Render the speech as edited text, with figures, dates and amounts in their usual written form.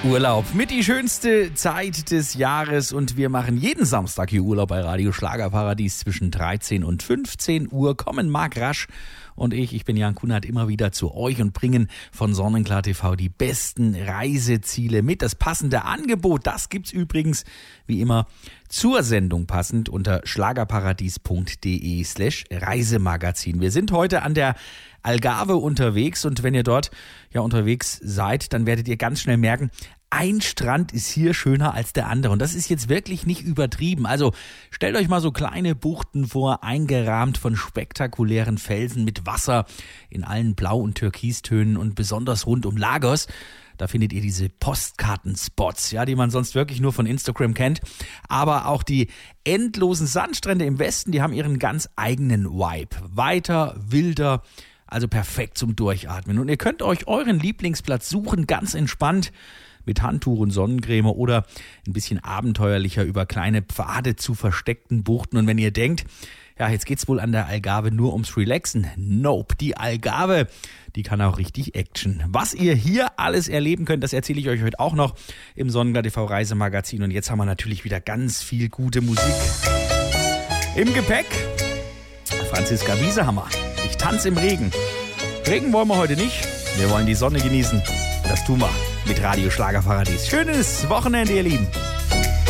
Urlaub mit die schönste Zeit des Jahres und wir machen jeden Samstag hier Urlaub bei Radio Schlagerparadies zwischen 13 und 15 Uhr. Kommen Marc Rasch und ich bin Jan Kunert, immer wieder zu euch und bringen von Sonnenklar TV die besten Reiseziele mit. Das passende Angebot, das gibt's übrigens wie immer zur Sendung passend unter schlagerparadies.de/Reisemagazin. Wir sind heute an der Algarve unterwegs und wenn ihr dort unterwegs seid, dann werdet ihr ganz schnell merken, ein Strand ist hier schöner als der andere. Und das ist jetzt wirklich nicht übertrieben. Also stellt euch mal so kleine Buchten vor, eingerahmt von spektakulären Felsen mit Wasser in allen Blau- und Türkistönen und besonders rund um Lagos. Da findet ihr diese Postkartenspots, die man sonst wirklich nur von Instagram kennt. Aber auch die endlosen Sandstrände im Westen, die haben ihren ganz eigenen Vibe. Weiter, wilder, also perfekt zum Durchatmen. Und ihr könnt euch euren Lieblingsplatz suchen, ganz entspannt, mit Handtuch und Sonnencreme oder ein bisschen abenteuerlicher über kleine Pfade zu versteckten Buchten. Und wenn ihr denkt, jetzt geht's wohl an der Algarve nur ums Relaxen. Nope, die Algarve, die kann auch richtig Action. Was ihr hier alles erleben könnt, das erzähle ich euch heute auch noch im Sonnenklar TV Reisemagazin. Und jetzt haben wir natürlich wieder ganz viel gute Musik im Gepäck. Franziska Wiesehammer, ich tanze im Regen. Regen wollen wir heute nicht, wir wollen die Sonne genießen. Das tun wir mit Radio Schlagerparadies. Schönes Wochenende, ihr Lieben.